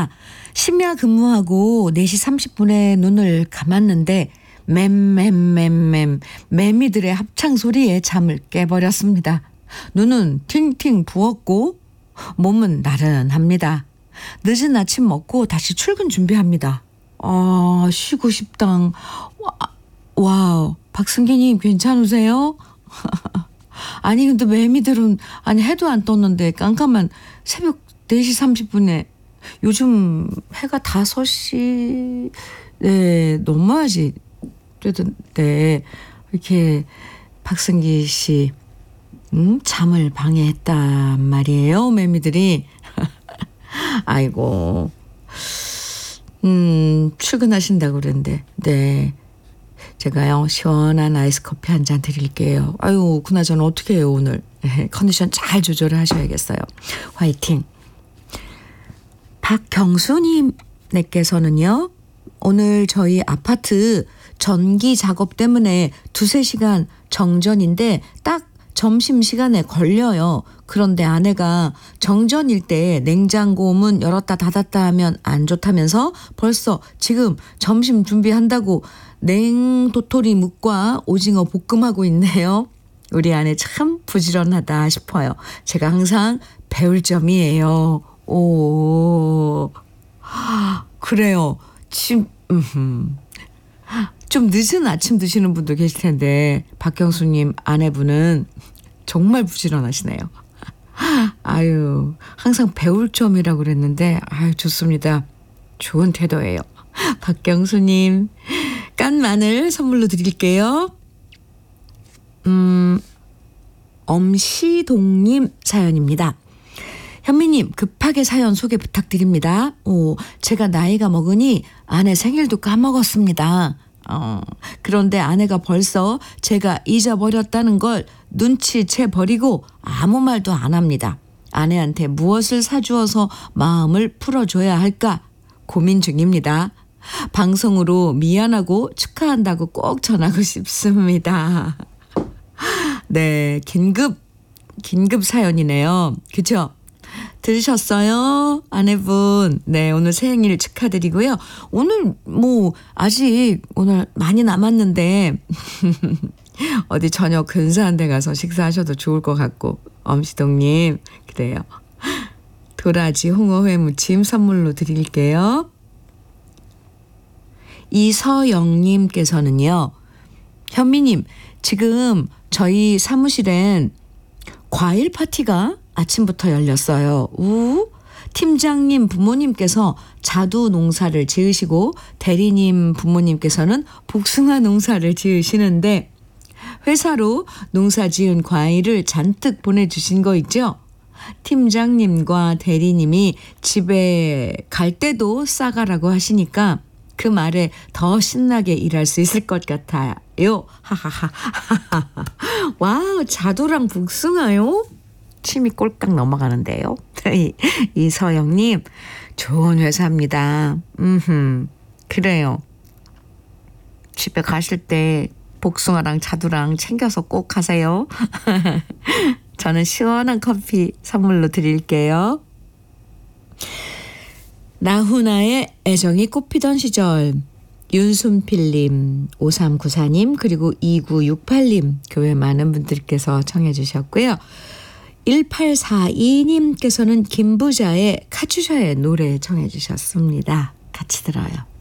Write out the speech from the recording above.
심야 근무하고 4시 30분에 눈을 감았는데 매미들의 합창 소리에 잠을 깨버렸습니다. 눈은 팅팅 부었고 몸은 나른합니다. 늦은 아침 먹고 다시 출근 준비합니다. 쉬고 싶당. 와우, 박승기님 괜찮으세요? 아니 근데 매미들은 해도 안 떴는데 깜깜한 새벽 4시 30분에 요즘 해가 5시 넘어야지 되던데 이렇게 박승기 씨 잠을 방해했단 말이에요, 매미들이. 아이고, 출근하신다고 그랬는데, 네. 제가요, 시원한 아이스 커피 한 잔 드릴게요. 아유, 그나저나 어떻게 해요, 오늘. 컨디션 잘 조절을 하셔야겠어요. 화이팅. 박경수님께서는요, 오늘 저희 아파트 전기 작업 때문에 2-3시간 정전인데 딱 점심시간에 걸려요. 그런데 아내가 정전일 때 냉장고 문 열었다 닫았다 하면 안 좋다면서 벌써 지금 점심 준비한다고 냉도토리 묵과 오징어 볶음하고 있네요. 우리 아내 참 부지런하다 싶어요. 제가 항상 배울 점이에요. 오, 그래요. 좀 늦은 아침 드시는 분도 계실 텐데 박경수님 아내분은 정말 부지런하시네요. 아유, 항상 배울 점이라고 그랬는데 아유, 좋습니다. 좋은 태도예요. 박경수님 깐 마늘 선물로 드릴게요. 엄시동님 사연입니다. 현미님, 급하게 사연 소개 부탁드립니다. 제가 나이가 먹으니 아내 생일도 까먹었습니다. 그런데 아내가 벌써 제가 잊어버렸다는 걸 눈치채 버리고 아무 말도 안 합니다. 아내한테 무엇을 사주어서 마음을 풀어줘야 할까 고민 중입니다. 방송으로 미안하고 축하한다고 꼭 전하고 싶습니다. 네, 긴급 사연이네요. 그죠? 들으셨어요? 아내분. 네, 오늘 생일 축하드리고요. 오늘 아직 오늘 많이 남았는데 어디 저녁 근사한 데 가서 식사하셔도 좋을 것 같고. 엄시동님, 그래요. 도라지 홍어회 무침 선물로 드릴게요. 이서영님께서는요. 현미님, 지금 저희 사무실엔 과일 파티가 아침부터 열렸어요. 팀장님 부모님께서 자두 농사를 지으시고 대리님 부모님께서는 복숭아 농사를 지으시는데 회사로 농사 지은 과일을 잔뜩 보내주신 거 있죠? 팀장님과 대리님이 집에 갈 때도 싸가라고 하시니까 그 말에 더 신나게 일할 수 있을 것 같아요. 하하하. 와우, 자두랑 복숭아요? 침이 꼴깍 넘어가는데요. 이서영님, 좋은 회사입니다. 그래요. 집에 가실 때 복숭아랑 자두랑 챙겨서 꼭 가세요. 저는 시원한 커피 선물로 드릴게요. 나훈아의 애정이 꽃피던 시절, 윤순필님, 5394님, 그리고 2968님, 교회 많은 분들께서 청해 주셨고요. 1842님께서는 김부자의 카츄샤의 노래 청해 주셨습니다. 같이 들어요.